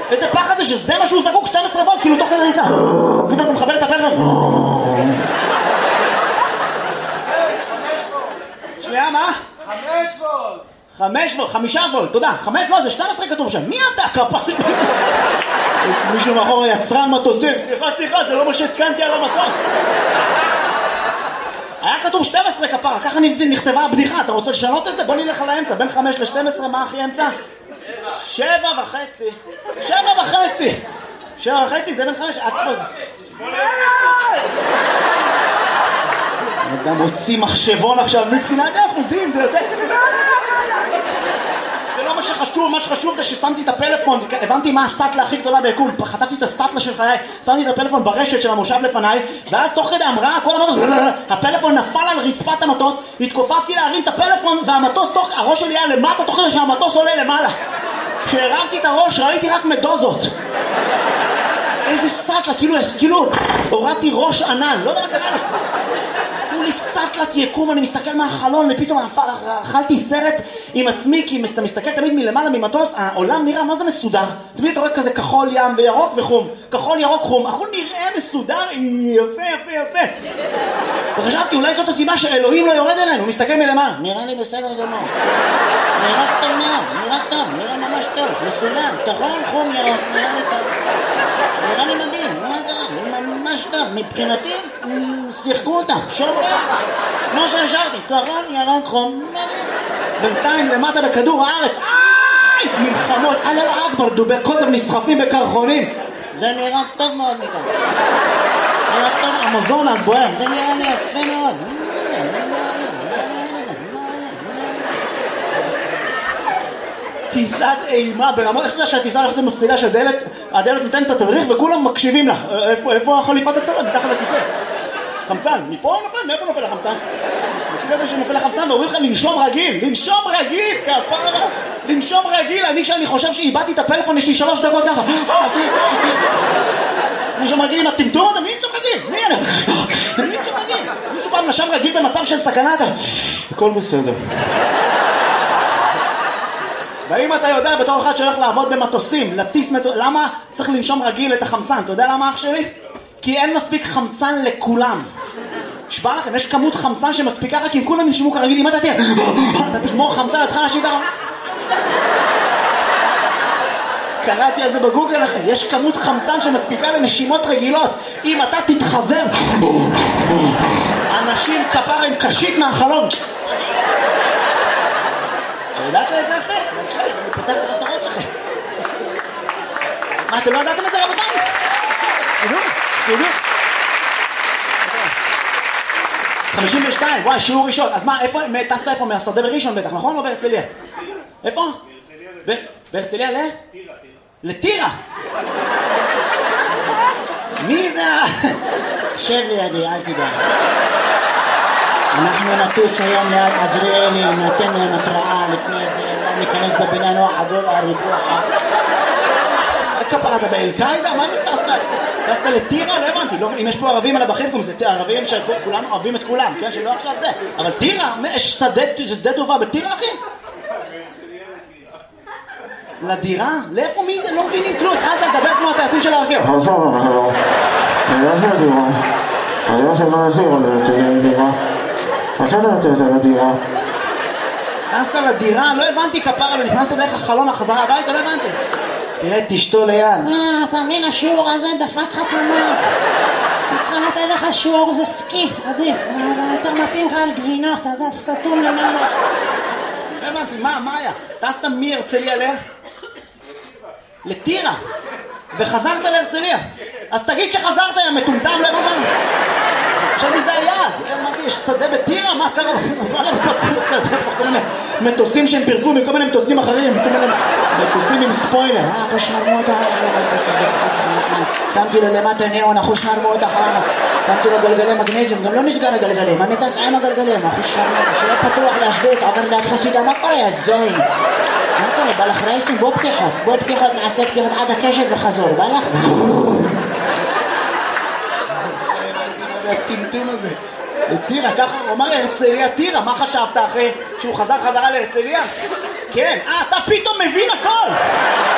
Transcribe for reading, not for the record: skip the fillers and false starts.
איזה פחד זה שזה מה שהוא זקוק, 12 וולט, כאילו תוך כדי ניסה. פתאום הוא מחבר את הפלאפון. שנייה, מה? 5 וולט, תודה. 5, לא, זה 12 כתוב שם. מי אתה? כפר שלי. מישהו מאחור היצרן מטוסים. סליחה, זה לא מה שהתקנתי על המטוס. היה כתוב 12 כפרה, ככה נכתבה הבדיחה. אתה רוצה לשנות את זה? בוא נלך על האמצע. בין 5 ל-12, מה הכי אמצע? 7.5. 7.5, זה בין 5. אדם הוציא מחשבון עכשיו, מבחינת האחוזים, זה יוצא. זה לא מה שחשוב, מה שחשוב זה ששמתי את הפלאפון, הבנתי מה הסטלה הכי גדולה ביקום, חטפתי את הסטלה של חיי, שמתי את הפלאפון ברשת של המושב לפניי, ואז תוך כדי אמרה, כל המטוס, הפלאפון נפל על רצפת המטוס, התכופפתי להרים את הפלאפון, והמטוס הראש שלי היה למטה, תוך כדי שהמטוס עולה למעלה. כשהרמתי את הראש ראיתי רק מדוזות. איזה סטלה, כאילו הורדתי ראש ענן, לא יודע מה קרה לה. כאילו לי סטלת יקום, אני מסתכל מהחלון, ופתאום אכלתי סרט עם עצמי, כי אתה מסתכל תמיד מלמעלה ממטוס, העולם נראה מה זה מסודר. תמיד אתה רואה כזה כחול ים וירוק וחום, כחול ירוק חום, הכל נראה מסודר, יפה. וחשבתי אולי זאת הסיבה שאלוהים לא יורד אלינו, הוא מסתכל מלמעלה. נראה לי בסדר גמור. נראה טוב מאוד, נראה ממש טוב, מסודר, כחול, חום, ירוק, נראה לי טוב. נראה לי מדהים, מה קרה? ממש טוב, מבחינתי שיחקו אותם, שומרים, כמו שהשארתי, כחול, ירוק, חום, בינתיים למטה בכדור הארץ, מלחמות, אללה אכבר, דובי קוטב נסחפים בקרחונים, זה נראה טוב מאוד מכאן. נראה טוב, המזון אז בוער, זה נראה לי יפה מאוד. טיסת אימה ברמות, איך אתה יודע שהטיסה הולכת למפרידה שהדלת נותנת את התדריך וכולם מקשיבים לה. איפה החליפת הצלם? מתחת לכיסא. חמצן, מפה הוא נופל? מאיפה נופל החמצן? מכיר את זה שנופל החמצן ואומרים לך לנשום רגיל, כפרה, לנשום רגיל. אני כשאני חושב שאיבדתי את הפלאפון יש לי 3 דקות ככה. לנשום רגיל עם הטמטום הזה, מי נשום רגיל? מי נשום רגיל? מישהו פעם נשם רגיל במצב של סכנה? הכל בסדר. ואם אתה יודע בתור אחד שהולך לעבוד במטוסים, למה צריך לנשום רגיל את החמצן? אתה יודע למה אח שלי? כי אין מספיק חמצן לכולם. שבא לכם, יש כמות חמצן שמספיקה רק אם כולם ינשמו כרגיל. אם אתה תגמור חמצן, אתה אנשים ככה. קראתי על זה בגוגל לכם, יש כמות חמצן שמספיקה לנשימות רגילות. אם אתה תתחזר, אנשים כפר הם קשית מהחלום. ידעת את זה אחרי? בבקשה, אני פותח לך את הראש לכם. מה, אתם לא ידעתם את זה רבותיי? תדעו. 52, וואי, שיעור ראשון. אז מה, איפה, טסת איפה? מהשדה בראשון בטח, נכון? או בהרצליה? איפה? בהרצליה ל? לטירה. מי זה? שב לידי, אל תדע. אנחנו נטוס היום ליד עזריאלי, נתן להם התראה לפני זה, לא ניכנס בבינה נוח עדול הריבוע. כפרה, אתה באל-קאידה? מה טסת לטירה? לא הבנתי, אם יש פה ערבים על הבחים, זה ערבים שכולנו אוהבים את כולם, כן? שלא עכשיו זה. אבל טירה, יש שדה טובה בטירה, אחי? לדירה? לאיפה מי זה? לא מבינים כלום, התחלת לדבר כמו הטייסים של הרכב. נכנסת לדירה, לא הבנתי כפרה, נכנסת דרך החלון החזרה הביתה, לא הבנתי. תראה, תשתו ליד. אתה מבין, השיעור הזה דפק חתומה. צריכה לתת לך שיעור, זה סקי, עדיף. יותר מתאים לך על גבינות, אתה יודע, סתום למעלה. לא הבנתי, מה היה? טסת מהרצליה לטירה, וחזרת להרצליה. אז תגיד שחזרת, יא מטומטם, לא הבנתי. חשבתי זה היעד, אמרתי, יש שדה בטירה? מה קרה? כל מיני מטוסים שהם פירקו מכל מיני מטוסים אחרים, כל מיני מטוסים עם ספוילר. אחוש נרמות, שמתי לו למטה ניאון, אחוש נרמות, שמתי לו גלגלי מגנזיום, גם לא נסגר הגלגלים, אני טס עם הגלגלים, אחוש נרמות, שיהיה פתוח להשוויץ, עובר ליד חסידה, מה קורה יא זוין? מה קורה? בא לך רייסים? בוא פתיחות, נעשה פתיחות עד הקשת וחזור, בא לך? הטמטום הזה. לטירה, ככה הוא אמר הרצליה טירה, מה חשבת אחרי שהוא חזרה להרצליה? כן, אתה פתאום מבין הכל.